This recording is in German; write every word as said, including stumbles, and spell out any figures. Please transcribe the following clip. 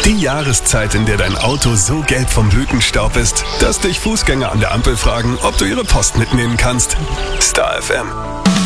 Die Jahreszeit, in der dein Auto so gelb vom Blütenstaub ist, dass dich Fußgänger an der Ampel fragen, ob du ihre Post mitnehmen kannst. Star F M.